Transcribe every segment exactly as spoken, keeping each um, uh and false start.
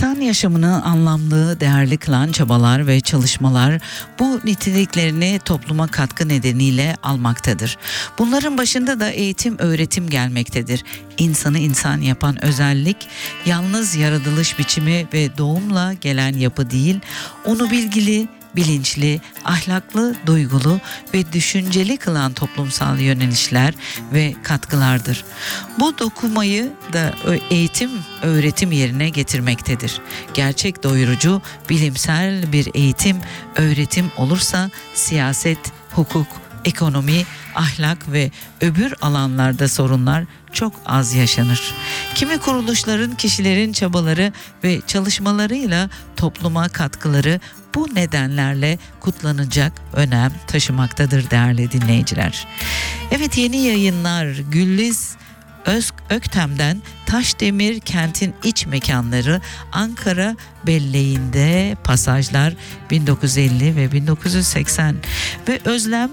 İnsan yaşamını anlamlı, değerli kılan çabalar ve çalışmalar bu niteliklerini topluma katkı nedeniyle almaktadır. Bunların başında da eğitim, öğretim gelmektedir. İnsanı insan yapan özellik yalnız yaratılış biçimi ve doğumla gelen yapı değil, onu bilgili, bilinçli, ahlaklı, duygulu ve düşünceli kılan toplumsal yönelişler ve katkılardır. Bu dokumayı da eğitim, öğretim yerine getirmektedir. Gerçek doyurucu, bilimsel bir eğitim, öğretim olursa siyaset, hukuk, ekonomi, ahlak ve öbür alanlarda sorunlar çok az yaşanır. Kimi kuruluşların, kişilerin çabaları ve çalışmalarıyla topluma katkıları bu nedenlerle kutlanacak önem taşımaktadır değerli dinleyiciler. Evet, yeni yayınlar Güliz Öz Öktem'den Taşdemir kentin iç mekanları Ankara Belleği'nde pasajlar bin dokuz yüz elli ve bin dokuz yüz seksen ve Özlem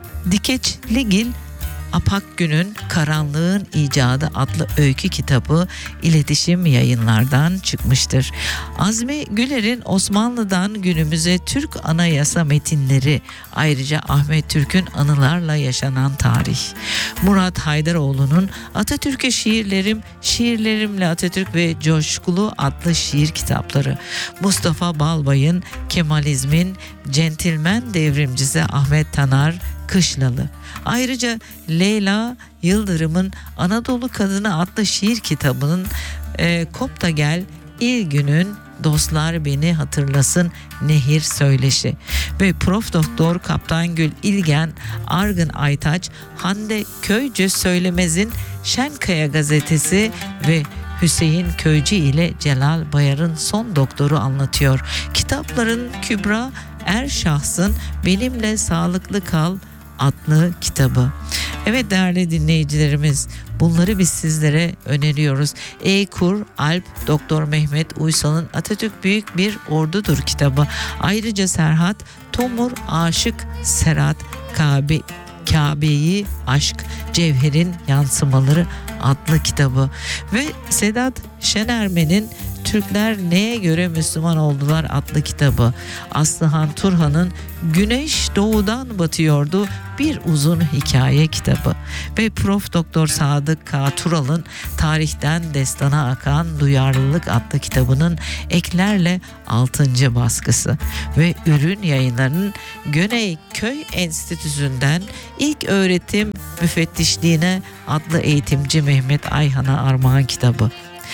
Dikeçligil Apakgün'ün Karanlığın İcadı adlı öykü kitabı iletişim yayınlardan çıkmıştır. Azmi Güler'in Osmanlı'dan günümüze Türk anayasa metinleri, ayrıca Ahmet Türk'ün anılarla yaşanan tarih, Murat Haydaroğlu'nun Atatürk'e şiirlerim, şiirlerimle Atatürk ve Coşkulu adlı şiir kitapları, Mustafa Balbay'ın Kemalizmin centilmen devrimcisi Ahmet Tanar Kışlalı, ayrıca Leyla Yıldırım'ın Anadolu Kadını adlı şiir kitabının e, Kop da Gel, İlgün'ün Dostlar Beni Hatırlasın Nehir Söyleşi ve Prof Doktor Kaptan Gül İlgen Argın Aytaç Hande Köycü Söylemez'in Şenkaya gazetesi ve Hüseyin Köycü ile Celal Bayar'ın Son Doktor'u anlatıyor. Kitapların Kübra Erşahs'ın Benimle Sağlıklı Kal adlı kitabı. Evet değerli dinleyicilerimiz, bunları biz sizlere öneriyoruz. Eykur Alp Doktor Mehmet Uysal'ın Atatürk Büyük Bir Ordudur kitabı. Ayrıca Serhat Tomur Aşık Serhat Kabe, Kabe'yi Aşk Cevherin Yansımaları adlı kitabı ve Sedat Şenermen'in Türkler Neye Göre Müslüman Oldular adlı kitabı, Aslıhan Turhan'ın Güneş Doğudan Batıyordu bir uzun hikaye kitabı ve Prof Doktor Sadık K. Tural'ın Tarihten Destana Akan Duyarlılık adlı kitabının eklerle altıncı baskısı ve Ürün Yayınları'nın Göney Köy Enstitüsü'nden İlk Öğretim Müfettişliğine adlı eğitimci Mehmet Ayhan'a armağan kitabı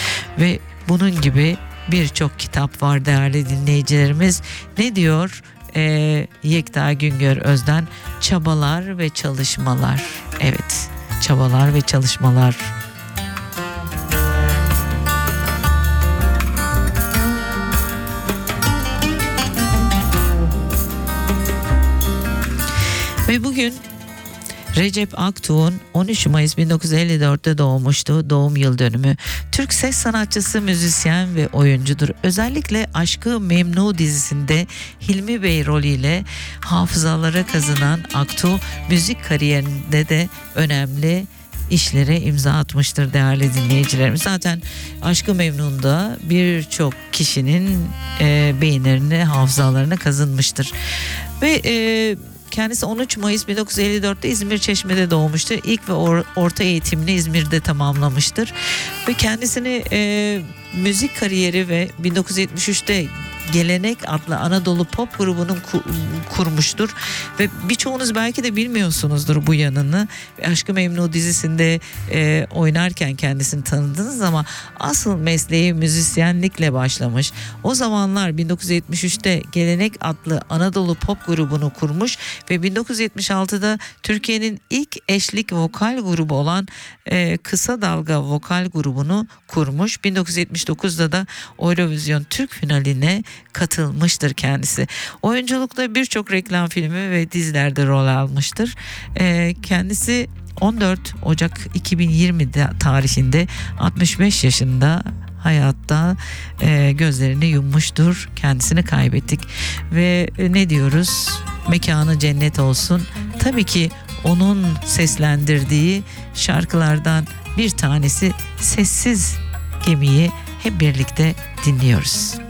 ve bunun gibi birçok kitap var değerli dinleyicilerimiz. Ne diyor ee, Yekta Güngör Özden? Çabalar ve çalışmalar. Evet, çabalar ve çalışmalar. Ve bugün Recep Aktuğ'un on üç Mayıs bin dokuz yüz elli dörtte doğmuştu. Doğum yıl dönümü. Türk ses sanatçısı, müzisyen ve oyuncudur. Özellikle Aşk-ı Memnu dizisinde Hilmi Bey rolüyle hafızalara kazınan Aktuğ, müzik kariyerinde de önemli işlere imza atmıştır değerli dinleyicilerimiz. Zaten Aşk-ı Memnun'da birçok kişinin e, beyinlerini, hafızalarına kazınmıştır. Ve e, kendisi on üç Mayıs bin dokuz yüz elli dörtte İzmir Çeşme'de doğmuştur. İlk ve or- orta eğitimini İzmir'de tamamlamıştır. Ve kendisini e, müzik kariyeri ve bin dokuz yüz yetmiş üçte Gelenek adlı Anadolu pop grubunun ku- kurmuştur. Ve birçoğunuz belki de bilmiyorsunuzdur bu yanını. Aşk-ı Memnu dizisinde e, oynarken kendisini tanıdınız ama asıl mesleği müzisyenlikle başlamış. O zamanlar bin dokuz yüz yetmiş üçte Gelenek adlı Anadolu pop grubunu kurmuş ve bin dokuz yüz yetmiş altıda Türkiye'nin ilk eşlik vokal grubu olan e, Kısa Dalga vokal grubunu kurmuş. bin dokuz yüz yetmiş dokuzda da Eurovision Türk finaline katılmıştır kendisi. Oyunculukta birçok reklam filmi ve dizilerde rol almıştır. Ee, kendisi on dört Ocak iki bin yirmi tarihinde altmış beş yaşında hayatta e, gözlerini yummuştur. Kendisini kaybettik ve e, ne diyoruz? Mekanı cennet olsun. Tabii ki onun seslendirdiği şarkılardan bir tanesi Sessiz Gemiyi hep birlikte dinliyoruz.